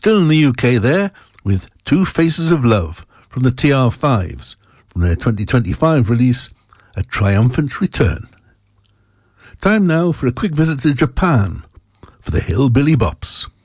Still in the UK there, with Two Faces of Love from the TR5s, from their 2025 release, A Triumphant Return. Time now for a quick visit to Japan for the Hillbilly Bops.